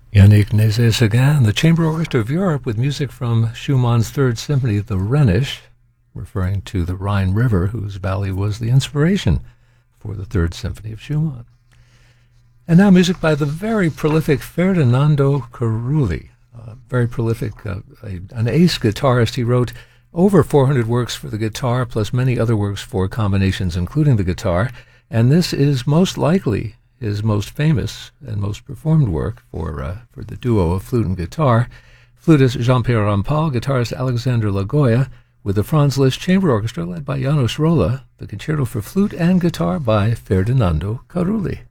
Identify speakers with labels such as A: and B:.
A: Yannick Nézet-Séguin, the Chamber Orchestra of Europe, with music from Schumann's Third Symphony, the Rhenish, referring to the Rhine River, whose valley was the inspiration for the Third Symphony of Schumann. And now music by the very prolific Ferdinando Carulli, very prolific, an ace guitarist. He wrote over 400 works for the guitar, plus many other works for combinations, including the guitar, and this is most likely his most famous and most performed work for the duo of flute and guitar. Flutist Jean-Pierre Rampal, guitarist Alexander Lagoya, with the Franz Liszt Chamber Orchestra led by János Róla, the concerto for flute and guitar by Ferdinando Carulli.